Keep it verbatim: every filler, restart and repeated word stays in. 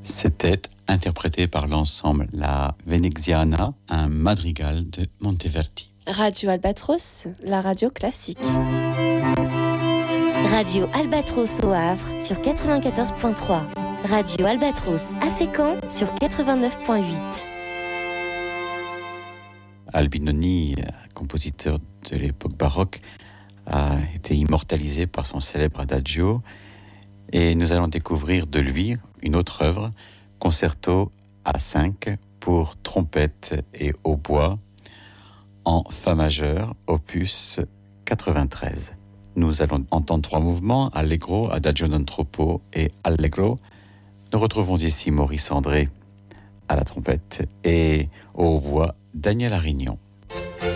C'était interprété par l'ensemble La Veneziana, un madrigal de Monteverdi. Radio Albatros, la radio classique. Radio Albatros au Havre sur quatre-vingt-quatorze virgule trois. Radio Albatros à Fécamp sur quatre-vingt-neuf virgule huit. Albinoni, compositeur de l'époque baroque, a été immortalisé par son célèbre adagio et nous allons découvrir de lui une autre œuvre, Concerto A cinq pour trompette et hautbois en fa majeur, opus quatre-vingt-treize. Nous allons entendre trois mouvements, Allegro, Adagio non troppo et Allegro. Nous retrouvons ici Maurice André à la trompette et au hautbois Daniel Arignon.